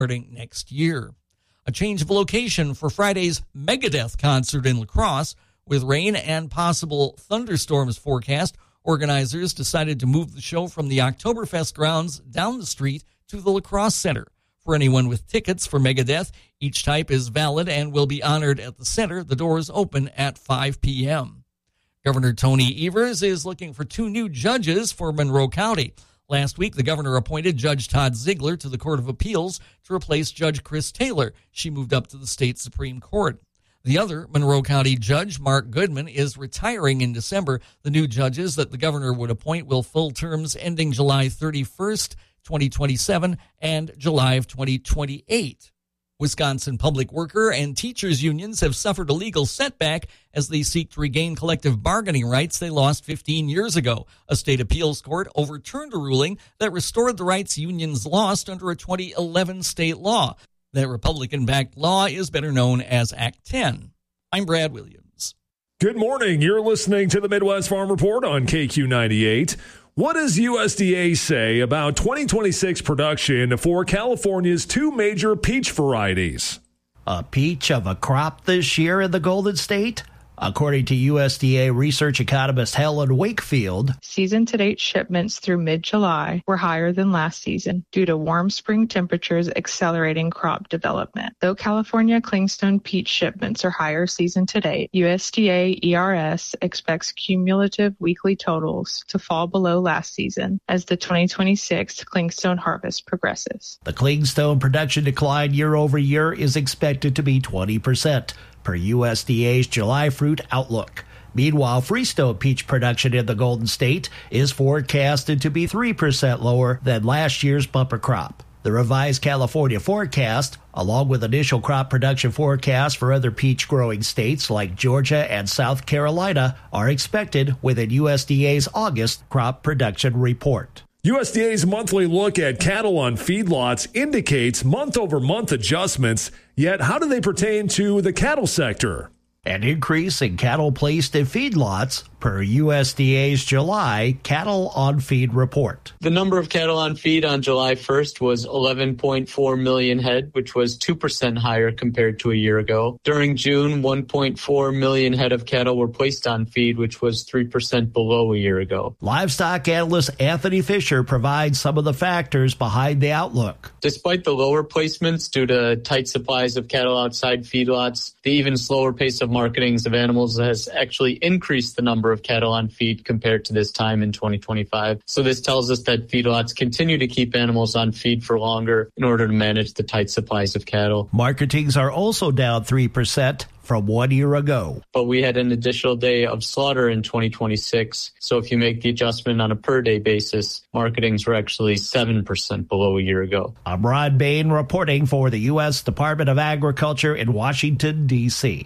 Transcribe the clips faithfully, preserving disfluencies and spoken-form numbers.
starting next year. A change of location for Friday's Megadeth concert in La Crosse. With rain and possible thunderstorms forecast, organizers decided to move the show from the Oktoberfest grounds down the street to the La Crosse Center. For anyone with tickets for Megadeth, each type is valid and will be honored at the center. The doors open at five p.m. Governor Tony Evers is looking for two new judges for Monroe County. Last week, the governor appointed Judge Todd Ziegler to the Court of Appeals to replace Judge Chris Taylor. She moved up to the state Supreme Court. The other Monroe County judge, Mark Goodman, is retiring in December. The new judges that the governor would appoint will fill terms ending July thirty-first, twenty twenty-seven and July of twenty twenty-eight. Wisconsin public worker and teachers unions have suffered a legal setback as they seek to regain collective bargaining rights they lost fifteen years ago. A state appeals court overturned a ruling that restored the rights unions lost under a twenty eleven state law. That Republican-backed law is better known as Act ten. I'm Brad Williams. Good morning. You're listening to the Midwest Farm Report on K Q ninety-eight. What does U S D A say about twenty twenty-six production for California's two major peach varieties? A peach of a crop this year in the Golden State? According to U S D A research economist Helen Wakefield, season-to-date shipments through mid-July were higher than last season due to warm spring temperatures accelerating crop development. Though California clingstone peach shipments are higher season-to-date, U S D A E R S expects cumulative weekly totals to fall below last season as the twenty twenty-six clingstone harvest progresses. The clingstone production decline year over year is expected to be twenty percent. Per U S D A's July fruit outlook. Meanwhile, freestone peach production in the Golden State is forecasted to be three percent lower than last year's bumper crop. The revised California forecast, along with initial crop production forecasts for other peach-growing states like Georgia and South Carolina, are expected within U S D A's August crop production report. U S D A's monthly look at cattle on feedlots indicates month-over-month adjustments, yet how do they pertain to the cattle sector? An increase in cattle placed in feedlots per U S D A's July cattle on feed report. The number of cattle on feed on July first was eleven point four million head, which was two percent higher compared to a year ago. During June, one point four million head of cattle were placed on feed, which was three percent below a year ago. Livestock analyst Anthony Fisher provides some of the factors behind the outlook. Despite the lower placements due to tight supplies of cattle outside feedlots, the even slower pace of marketings of animals has actually increased the number of cattle on feed compared to this time in twenty twenty-five. So this tells us that feedlots continue to keep animals on feed for longer in order to manage the tight supplies of cattle. Marketings are also down three percent from one year ago. But we had an additional day of slaughter in twenty twenty-six. So if you make the adjustment on a per day basis, marketings were actually seven percent below a year ago. I'm Rod Bain reporting for the U S Department of Agriculture in Washington, D C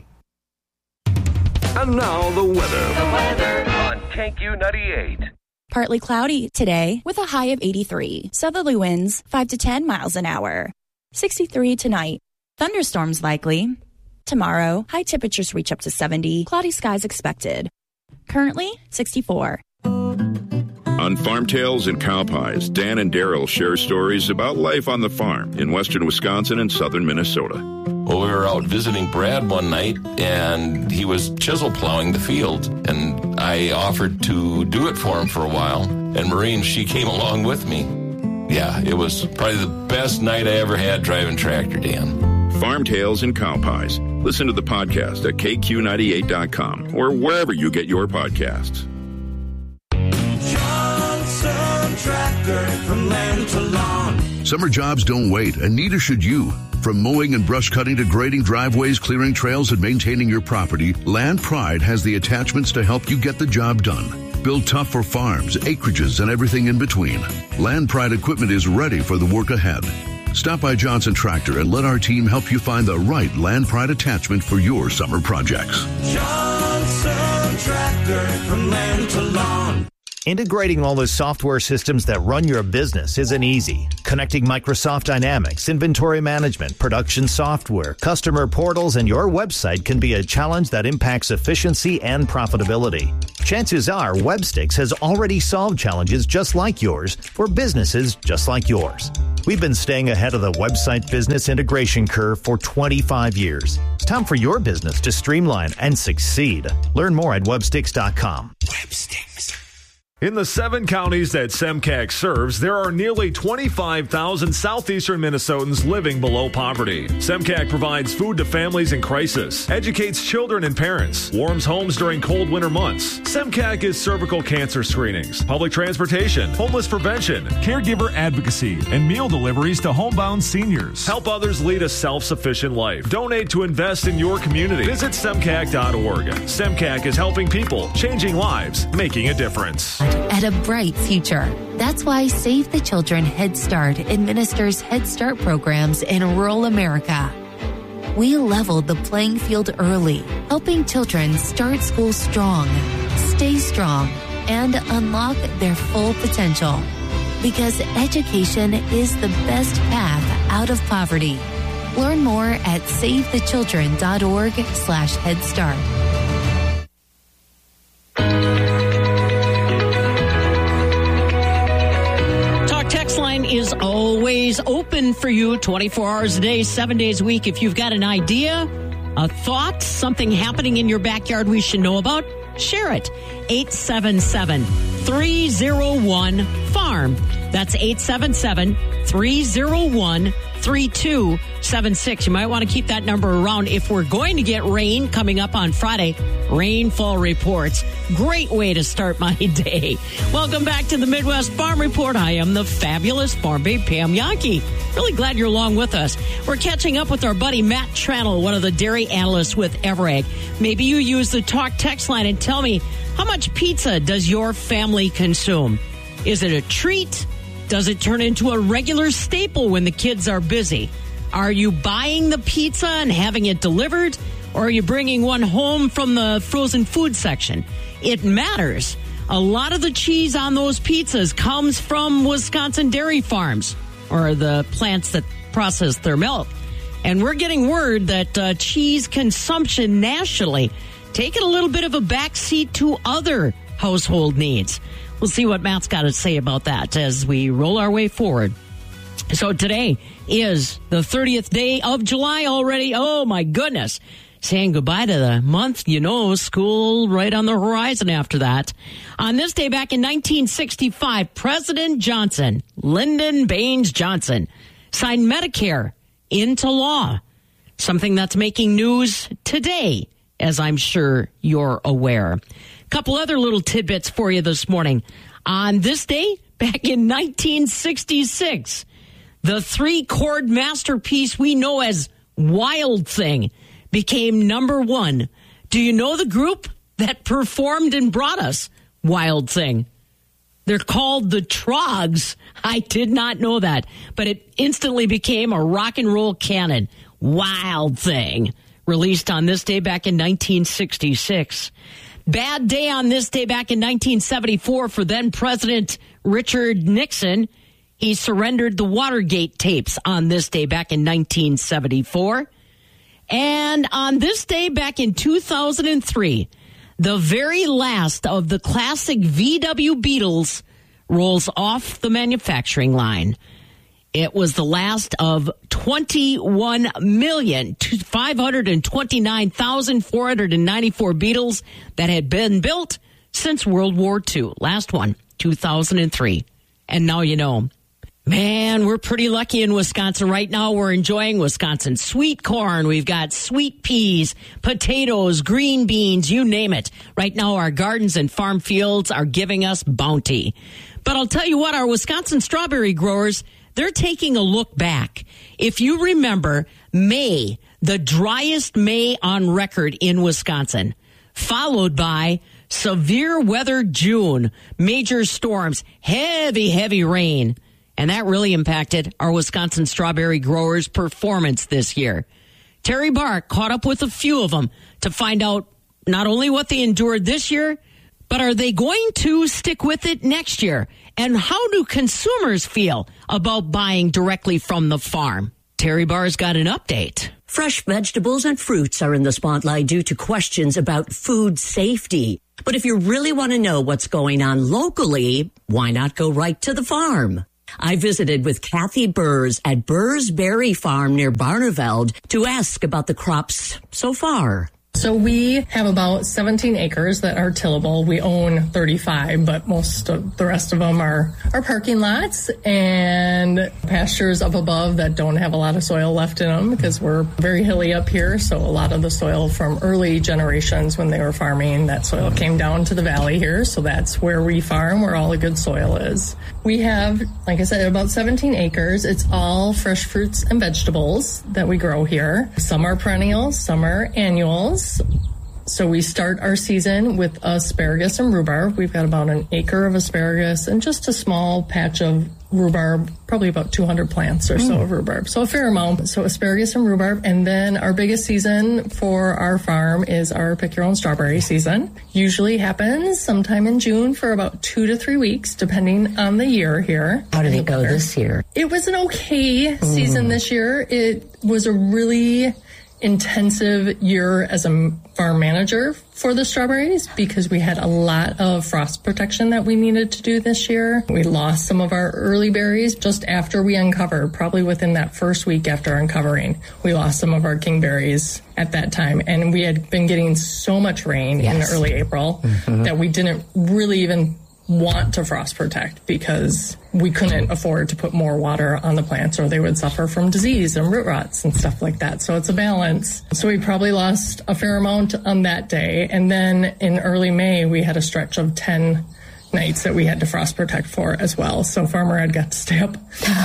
And now the weather. The weather on K Q ninety-eight. Partly cloudy today with a high of eighty-three. Southerly winds five to ten miles an hour. sixty-three tonight. Thunderstorms likely. Tomorrow, high temperatures reach up to seventy. Cloudy skies expected. Currently, sixty-four. On Farm Tales and Cow Pies, Dan and Daryl share stories about life on the farm in western Wisconsin and southern Minnesota. Well, we were out visiting Brad one night, and he was chisel plowing the field, and I offered to do it for him for a while, and Maureen, she came along with me. Yeah, it was probably the best night I ever had driving tractor, Dan. Farm Tales and Cow Pies. Listen to the podcast at K Q ninety-eight dot com or wherever you get your podcasts. Johnson Tractor, from land to lawn. Summer jobs don't wait, and neither should you. From mowing and brush cutting to grading driveways, clearing trails, and maintaining your property, Land Pride has the attachments to help you get the job done. Built tough for farms, acreages, and everything in between. Land Pride equipment is ready for the work ahead. Stop by Johnson Tractor and let our team help you find the right Land Pride attachment for your summer projects. Johnson Tractor, from land to lawn. Integrating all the software systems that run your business isn't easy. Connecting Microsoft Dynamics, inventory management, production software, customer portals, and your website can be a challenge that impacts efficiency and profitability. Chances are Webstix has already solved challenges just like yours for businesses just like yours. We've been staying ahead of the website business integration curve for twenty-five years. It's time for your business to streamline and succeed. Learn more at websticks dot com. Websticks. In the seven counties that SEMCAC serves, there are nearly twenty-five thousand southeastern Minnesotans living below poverty. SEMCAC provides food to families in crisis, educates children and parents, warms homes during cold winter months. SEMCAC is cervical cancer screenings, public transportation, homeless prevention, caregiver advocacy, and meal deliveries to homebound seniors. Help others lead a self-sufficient life. Donate to invest in your community. Visit semcac dot org. SEMCAC is helping people, changing lives, making a difference. At a bright future. That's why Save the Children Head Start administers Head Start programs in rural America. We leveled the playing field early, helping children start school strong, stay strong, and unlock their full potential. Because education is the best path out of poverty. Learn more at save the children dot org slash Head Start. Line is always open for you twenty-four hours a day, seven days a week. If you've got an idea, a thought, something happening in your backyard we should know about, share it. eight seven seven, three oh one, farm. That's eight seven seven, three oh one, three two seven six. You might want to keep that number around if we're going to get rain coming up on Friday. Rainfall reports. Great way to start my day. Welcome back to the Midwest Farm Report. I am the fabulous Farm Babe Pam Yankee. Really glad you're along with us. We're catching up with our buddy Matt Tranel, one of the dairy analysts with Everegg. Maybe you use the talk text line and tell me, how much pizza does your family consume? Is it a treat? Does it turn into a regular staple when the kids are busy? Are you buying the pizza and having it delivered? Or are you bringing one home from the frozen food section? It matters. A lot of the cheese on those pizzas comes from Wisconsin dairy farms, or the plants that process their milk. And we're getting word that uh, cheese consumption nationally taking a little bit of a backseat to other household needs. We'll see what Matt's got to say about that as we roll our way forward. So today is the thirtieth day of July already. Oh, my goodness. Saying goodbye to the month, you know, school right on the horizon after that. On this day back in nineteen sixty-five, President Johnson, Lyndon Baines Johnson, signed Medicare into law. Something that's making news today, as I'm sure you're aware. A couple other little tidbits for you this morning. On this day, back in nineteen sixty-six, the three-chord masterpiece we know as Wild Thing became number one. Do you know the group that performed and brought us Wild Thing? They're called the Troggs. I did not know that, but it instantly became a rock and roll canon. Wild Thing, released on this day back in nineteen sixty-six. Bad day on this day back in nineteen seventy-four for then President Richard Nixon. He surrendered the Watergate tapes on this day back in nineteen seventy-four. And on this day back in two thousand three, the very last of the classic V W Beetles rolls off the manufacturing line. It was the last of twenty-one million, five hundred twenty-nine thousand, four hundred ninety-four Beetles that had been built since World War Two. Last one, two thousand three. And now you know. Man, we're pretty lucky in Wisconsin. Right now, we're enjoying Wisconsin sweet corn. We've got sweet peas, potatoes, green beans, you name it. Right now, our gardens and farm fields are giving us bounty. But I'll tell you what, our Wisconsin strawberry growers, they're taking a look back. If you remember, May, the driest May on record in Wisconsin, followed by severe weather June, major storms, heavy, heavy rain. And that really impacted our Wisconsin strawberry growers' performance this year. Terry Bark caught up with a few of them to find out not only what they endured this year, but are they going to stick with it next year? And how do consumers feel about buying directly from the farm? Terry Barr's got an update. Fresh vegetables and fruits are in the spotlight due to questions about food safety. But if you really want to know what's going on locally, why not go right to the farm? I visited with Kathy Burrs at Burrs Berry Farm near Barneveld to ask about the crops so far. So we have about seventeen acres that are tillable. We own thirty-five, but most of the rest of them are, are parking lots and pastures up above that don't have a lot of soil left in them because we're very hilly up here. So a lot of the soil from early generations when they were farming, that soil came down to the valley here. So that's where we farm, where all the good soil is. We have, like I said, about seventeen acres. It's all fresh fruits and vegetables that we grow here. Some are perennials, some are annuals. So we start our season with asparagus and rhubarb. We've got about an acre of asparagus and just a small patch of rhubarb, probably about two hundred plants or so mm. of rhubarb. So a fair amount. So asparagus and rhubarb. And then our biggest season for our farm is our pick your own strawberry season. Usually happens sometime in June for about two to three weeks, depending on the year here. How did it go this year? It was an okay mm. season this year. It was a really intensive year as a farm manager for the strawberries because we had a lot of frost protection that we needed to do this year. We lost some of our early berries just after we uncovered, probably within that first week after uncovering. We lost some of our kingberries at that time, and we had been getting so much rain yes. in early April mm-hmm. that we didn't really even want to frost protect because we couldn't afford to put more water on the plants or they would suffer from disease and root rots and stuff like that. So it's a balance. So we probably lost a fair amount on that day. And then in early May, we had a stretch of ten nights that we had to frost protect for as well. So Farmer Ed got to stay up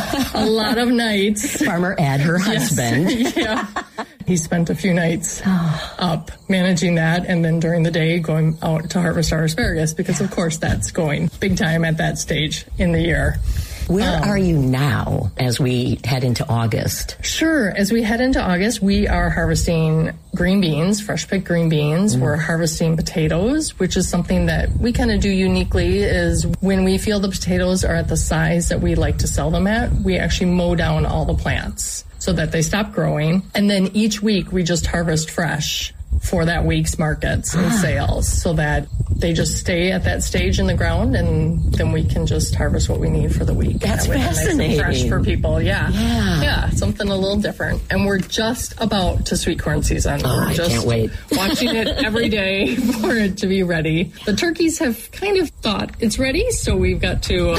a lot of nights. Farmer Ed, her husband. Yes. Yeah. He spent a few nights up managing that and then during the day going out to harvest our asparagus because, of course, that's going big time at that stage in the year. Where um, are you now as we head into August? Sure. As we head into August, we are harvesting green beans, fresh picked green beans. Mm. We're harvesting potatoes, which is something that we kind of do uniquely is when we feel the potatoes are at the size that we like to sell them at, we actually mow down all the plants so that they stop growing. And then each week we just harvest fresh for that week's markets and sales so that they just stay at that stage in the ground and then we can just harvest what we need for the week. That's that fascinating. Nice and fresh for people. Yeah. yeah. Yeah. Something a little different. And we're just about to sweet corn season. Oh, we're I just can't wait. watching it every day for it to be ready. The turkeys have kind of thought it's ready, so we've got to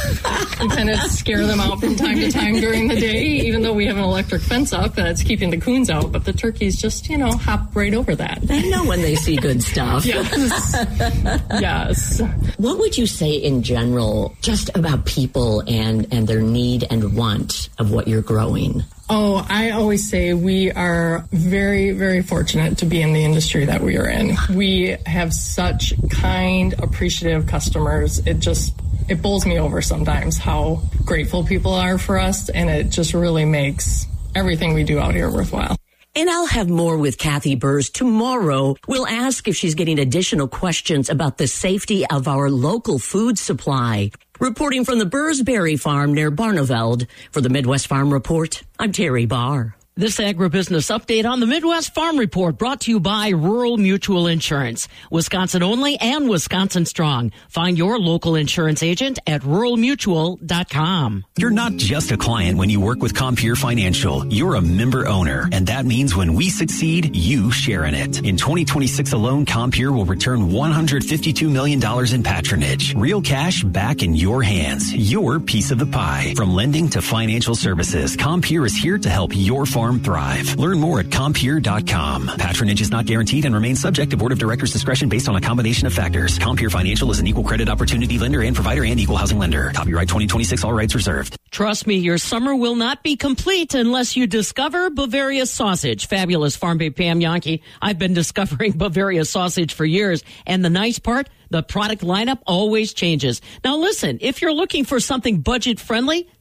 um, kind of scare them out from time to time during the day, even though we have an electric fence up that's keeping the coons out. But the turkeys just, you know, hop right over that. They know when they see good stuff. Yes. Yes. What would you say in general just about people and, and their need and want of what you're growing? Oh, I always say we are very, very fortunate to be in the industry that we are in. We have such kind, appreciative customers. It just, it bowls me over sometimes how grateful people are for us, and it just really makes everything we do out here worthwhile. And I'll have more with Kathy Burrs tomorrow. We'll ask if she's getting additional questions about the safety of our local food supply. Reporting from the Burrs Berry Farm near Barneveld, for the Midwest Farm Report, I'm Terry Barr. This agribusiness update on the Midwest Farm Report brought to you by Rural Mutual Insurance. Wisconsin only and Wisconsin strong. Find your local insurance agent at rural mutual dot com. You're not just a client when you work with Compeer Financial. You're a member owner, and that means when we succeed, you share in it. In twenty twenty-six alone, Compeer will return one hundred fifty-two million dollars in patronage. Real cash back in your hands. Your piece of the pie. From lending to financial services, Compeer is here to help your farm thrive. Learn more at compeer dot com. Patronage is not guaranteed and remains subject to board of directors' discretion based on a combination of factors. Compeer Financial is an equal credit opportunity lender and provider and equal housing lender. Copyright twenty twenty-six, all rights reserved. Trust me, your summer will not be complete unless you discover Bavaria sausage. Fabulous Farm Babe Pam Yankee. I've been discovering Bavaria sausage for years. And the nice part, the product lineup always changes. Now listen, if you're looking for something budget friendly,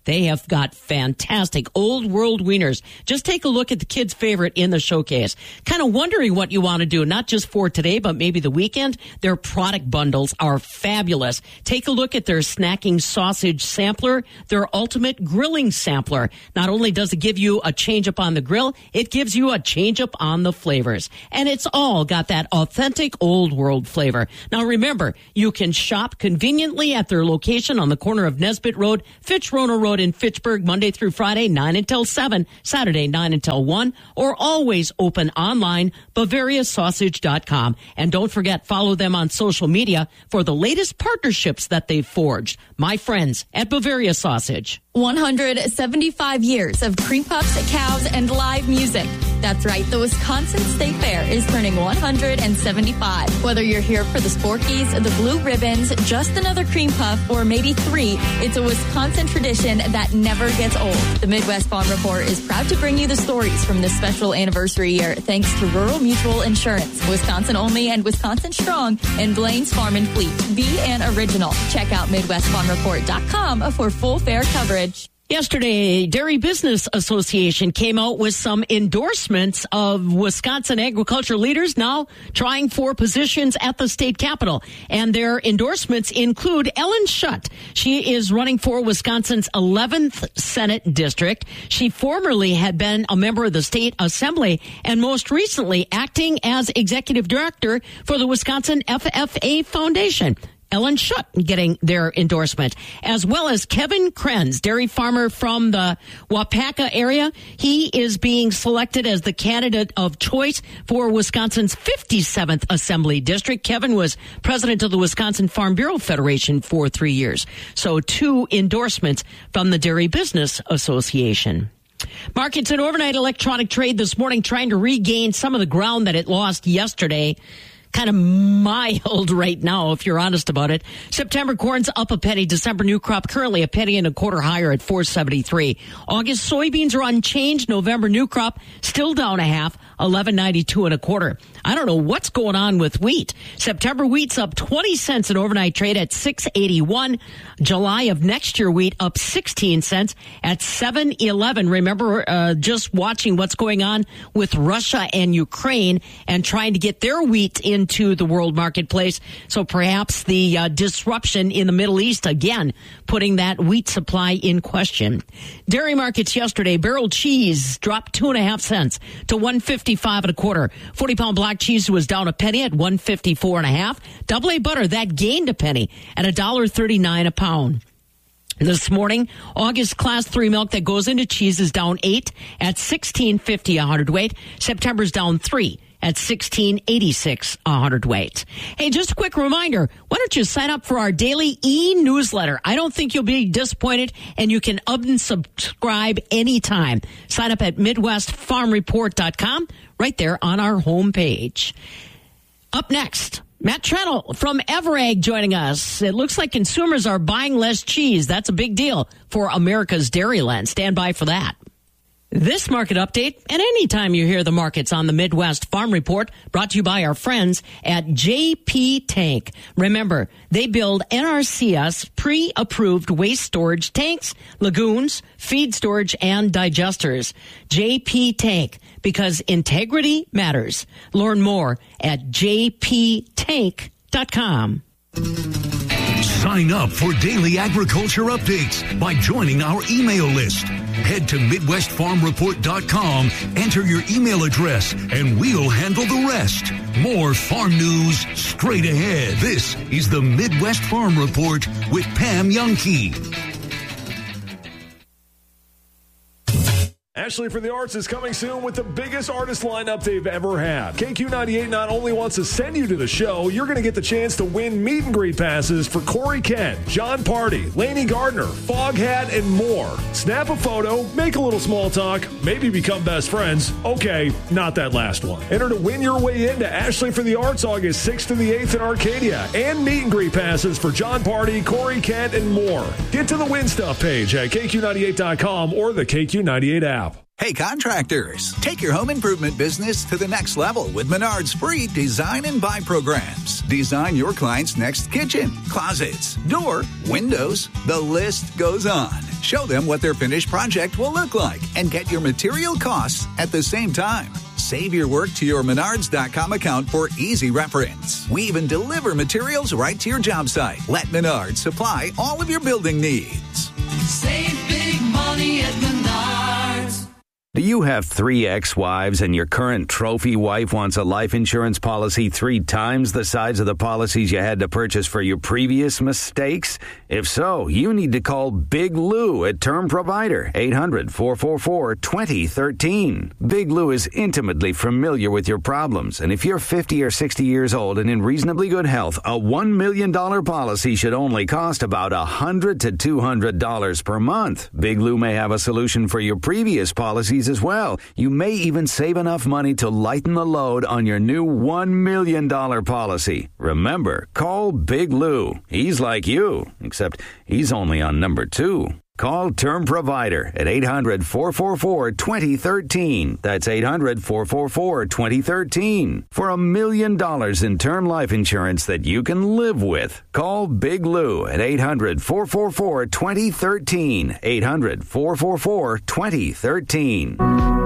They have got fantastic old world wieners. Just take a look at the kids' favorite in the showcase. Kind of wondering what you want to do, not just for today, but maybe the weekend. Their product bundles are fabulous. Take a look at their snacking sausage sampler, their ultimate grilling sampler. Not only does it give you a change up on the grill, it gives you a change up on the flavors. And it's all got that authentic old world flavor. Now remember, you can shop conveniently at their location on the corner of Nesbitt Road, Fitch-Roner Road in Fitchburg, Monday through Friday, nine until seven, Saturday, nine until one, or always open online, Bavaria Sausage dot com. And don't forget, follow them on social media for the latest partnerships that they've forged. My friends at Bavaria Sausage. one hundred seventy-five years of cream puffs, cows, and live music. That's right, the Wisconsin State Fair is turning one hundred seventy-five. Whether you're here for the Sporkies, the Blue Ribbons, just another cream puff, or maybe three, it's a Wisconsin tradition that never gets old. The Midwest Farm Report is proud to bring you the stories from this special anniversary year thanks to Rural Mutual Insurance, Wisconsin only and Wisconsin strong, and Blaine's Farm and Fleet. Be an original. Check out Midwest Farm Report dot com for full fair coverage. Yesterday, Dairy Business Association came out with some endorsements of Wisconsin agriculture leaders now trying for positions at the state capitol. And their endorsements include Ellen Schutt. She is running for Wisconsin's eleventh Senate District. She formerly had been a member of the State Assembly and most recently acting as executive director for the Wisconsin F F A Foundation. Ellen Schutt getting their endorsement, as well as Kevin Krenz, dairy farmer from the Wapaka area. He is being selected as the candidate of choice for Wisconsin's fifty-seventh Assembly District. Kevin was president of the Wisconsin Farm Bureau Federation for three years. So two endorsements from the Dairy Business Association. Markets and overnight electronic trade this morning trying to regain some of the ground that it lost yesterday. Kind of mild right now, if you're honest about it. September corn's up a penny. December new crop currently a penny and a quarter higher at four seventy-three. August soybeans are unchanged. November new crop still down a half, eleven ninety-two and a quarter. I don't know what's going on with wheat. September wheat's up twenty cents an overnight trade at six eighty-one. July of next year wheat up sixteen cents at seven eleven. Remember, uh, just watching what's going on with Russia and Ukraine and trying to get their wheat in into the world marketplace. So perhaps the uh, disruption in the Middle East, again, putting that wheat supply in question. Dairy markets yesterday, barrel cheese dropped two and a half cents to one fifty-five and a quarter. forty pound block cheese was down a penny at one fifty-four and a half. Double A butter, that gained a penny at one dollar thirty-nine a pound. This morning, August class three milk that goes into cheese is down eight at sixteen fifty a hundredweight. September's down three at sixteen eighty-six a hundredweight. Hey, just a quick reminder, why don't you sign up for our daily e-newsletter? I don't think you'll be disappointed, and you can unsubscribe anytime. Sign up at Midwest Farm Report dot com, right there on our homepage. Up next, Matt Trentle from Everag joining us. It looks like consumers are buying less cheese. That's a big deal for America's Dairyland. Stand by for that. This market update, and anytime you hear the markets on the Midwest Farm Report, brought to you by our friends at J P Tank. Remember, they build N R C S pre-approved waste storage tanks, lagoons, feed storage, and digesters. J P Tank, because integrity matters. Learn more at j p tank dot com. Sign up for daily agriculture updates by joining our email list. Head to Midwest Farm Report dot com, enter your email address, and we'll handle the rest. More farm news straight ahead. This is the Midwest Farm Report with Pam Youngkey. Ashley for the Arts is coming soon with the biggest artist lineup they've ever had. K Q ninety-eight not only wants to send you to the show, you're going to get the chance to win meet and greet passes for Corey Kent, John Party, Lainey Gardner, Foghat, and more. Snap a photo, make a little small talk, maybe become best friends. Okay, not that last one. Enter to win your way into Ashley for the Arts August sixth to the eighth in Arcadia, and meet and greet passes for John Party, Corey Kent, and more. Get to the Win Stuff page at K Q ninety-eight dot com or the K Q ninety-eight app. Hey, contractors, take your home improvement business to the next level with Menard's free Design and Buy programs. Design your client's next kitchen, closets, door, windows. The list goes on. Show them what their finished project will look like and get your material costs at the same time. Save your work to your Menards dot com account for easy reference. We even deliver materials right to your job site. Let Menards supply all of your building needs. Save big money at Menards. Do you have three ex-wives and your current trophy wife wants a life insurance policy three times the size of the policies you had to purchase for your previous mistakes? If so, you need to call Big Lou at Term Provider, eight hundred, four four four, two zero one three. Big Lou is intimately familiar with your problems, and if you're fifty or sixty years old and in reasonably good health, a one million dollars policy should only cost about one hundred to two hundred dollars per month. Big Lou may have a solution for your previous policies as well. You may even save enough money to lighten the load on your new one million dollars policy. Remember, call Big Lou. He's like you, except he's only on number two. Call Term Provider at eight hundred, four four four, two zero one three. That's eight hundred, four four four, two zero one three. For a million dollars in term life insurance that you can live with, call Big Lou at eight hundred, four four four, two zero one three. eight hundred, four four four, two zero one three.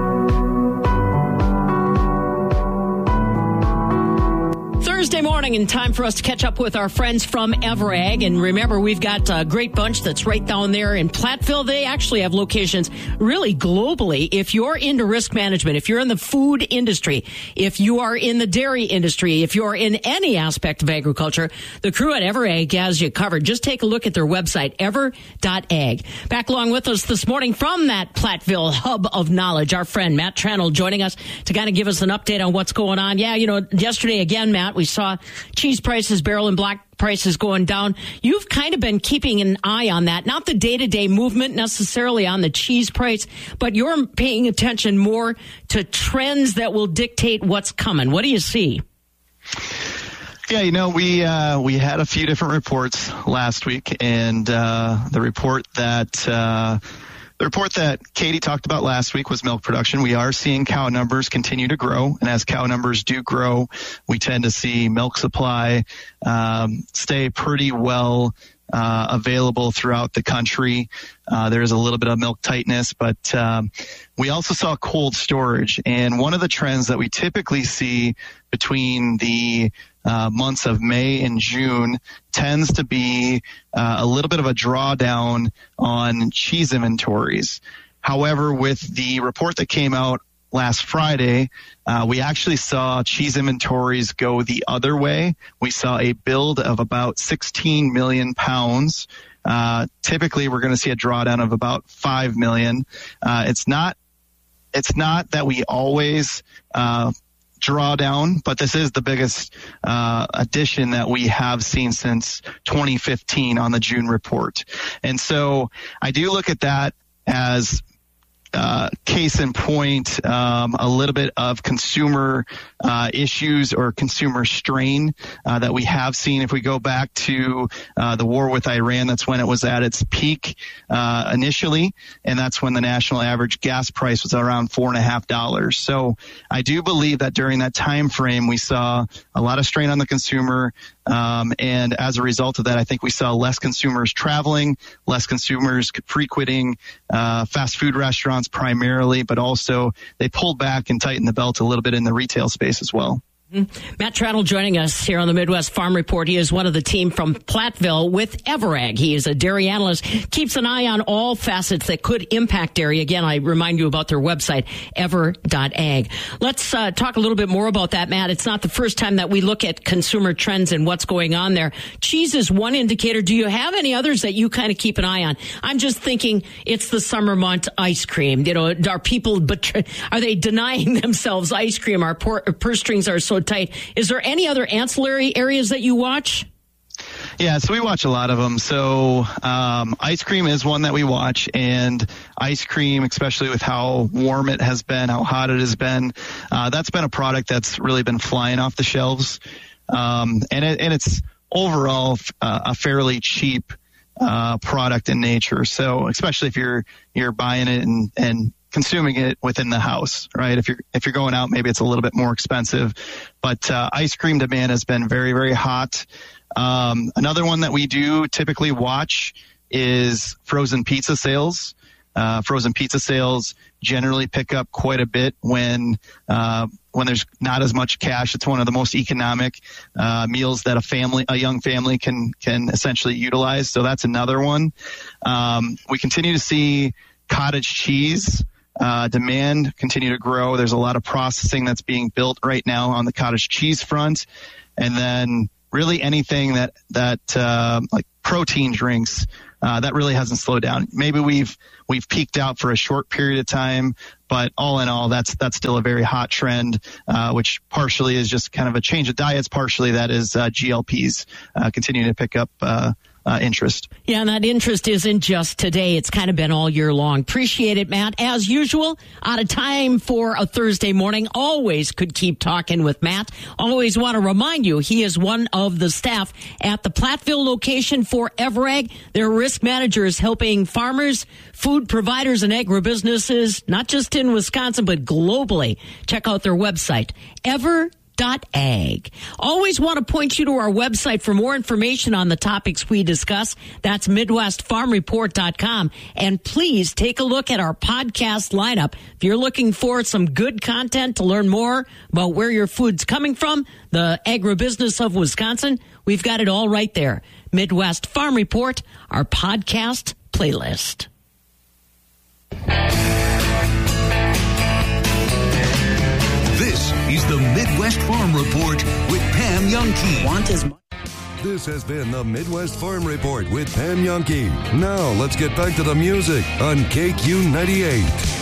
Thursday morning, and time for us to catch up with our friends from Everag. And remember, we've got a great bunch that's right down there in Platteville. They actually have locations really globally. If you're into risk management, if you're in the food industry, if you are in the dairy industry, if you're in any aspect of agriculture, the crew at Everag has you covered. Just take a look at their website, ever dot ag. Back along with us this morning from that Platteville hub of knowledge, our friend Matt Tranel joining us to kind of give us an update on what's going on. Yeah, you know, yesterday again, Matt, we saw cheese prices, barrel and block prices going down. You've kind of been keeping an eye on that, not the day-to-day movement necessarily on the cheese price, but you're paying attention more to trends that will dictate what's coming. What do you see? Yeah, you know, we uh, we had a few different reports last week, and uh, the report that uh, The report that Katie talked about last week was milk production. We are seeing cow numbers continue to grow, and as cow numbers do grow, we tend to see milk supply um, stay pretty well uh, available throughout the country. Uh, there's a little bit of milk tightness, but um, we also saw cold storage. And one of the trends that we typically see between the uh, months of May and June tends to be uh, a little bit of a drawdown on cheese inventories. However, with the report that came out last Friday, uh, we actually saw cheese inventories go the other way. We saw a build of about sixteen million pounds. Uh, typically, we're going to see a drawdown of about five million. Uh, it's not, it's not that we always uh, draw down, but this is the biggest uh, addition that we have seen since twenty fifteen on the June report. And so I do look at that as Uh, case in point, um, a little bit of consumer uh, issues or consumer strain uh, that we have seen. If we go back to uh, the war with Iran, that's when it was at its peak uh, initially, and that's when the national average gas price was around four and a half dollars. So I do believe that during that time frame, we saw a lot of strain on the consumer. Um, and as a result of that, I think we saw less consumers traveling, less consumers frequenting uh, fast food restaurants primarily, but also they pulled back and tightened the belt a little bit in the retail space as well. Matt Tranel joining us here on the Midwest Farm Report. He is one of the team from Platteville with Everag. He is a dairy analyst, keeps an eye on all facets that could impact dairy. Again, I remind you about their website, ever dot ag. Let's uh, talk a little bit more about that, Matt. It's not the first time that we look at consumer trends and what's going on there. Cheese is one indicator. Do you have any others that you kind of keep an eye on? I'm just thinking it's the summer month ice cream. You know, are people, are they denying themselves ice cream? Our purse strings are so tight. Is there any other ancillary areas that you watch? Yeah, so we watch a lot of them. So um, ice cream is one that we watch, and ice cream, especially with how warm it has been, how hot it has been, uh, that's been a product that's really been flying off the shelves. Um, and, it, and it's overall uh, a fairly cheap uh, product in nature. So especially if you're you're buying it and, and consuming it within the house, right? If you're if you're going out, maybe it's a little bit more expensive. But uh, ice cream demand has been very, very hot. Um, another one that we do typically watch is frozen pizza sales. Uh, frozen pizza sales generally pick up quite a bit when uh, when there's not as much cash. It's one of the most economic uh, meals that a family, a young family, can can essentially utilize. So that's another one. Um, we continue to see cottage cheese uh, demand continue to grow. There's a lot of processing that's being built right now on the cottage cheese front, and then really anything that that uh, like protein drinks. Uh, that really hasn't slowed down. Maybe we've we've peaked out for a short period of time, but all in all, that's that's still a very hot trend, uh, which partially is just kind of a change of diets. Partially that is uh, G L Ps uh, continuing to pick up uh, uh, interest. Yeah, and that interest isn't just today. It's kind of been all year long. Appreciate it, Matt. As usual, out of time for a Thursday morning. Always could keep talking with Matt. Always want to remind you, he is one of the staff at the Platteville location for Everag. Their risk managers helping farmers, food providers, and agribusinesses, not just in Wisconsin, but globally. Check out their website, ever dot ag. Always want to point you to our website for more information on the topics we discuss. That's midwest farm report dot com. And please take a look at our podcast lineup. If you're looking for some good content to learn more about where your food's coming from, the agribusiness of Wisconsin, we've got it all right there. Midwest Farm Report, our podcast playlist. This is the Midwest Farm Report with Pam Youngkey. Want as much. This has been the Midwest Farm Report with Pam Youngkey. Now let's get back to the music on K Q ninety-eight.